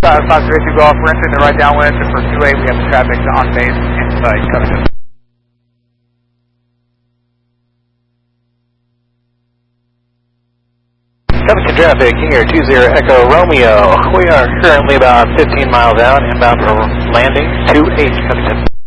532 Golf, we're entering the right downwind for 28, we have the traffic on base inside Covington. Covington traffic here, 20 Echo Romeo. We are currently about 15 miles out, inbound for landing, 28 Covington.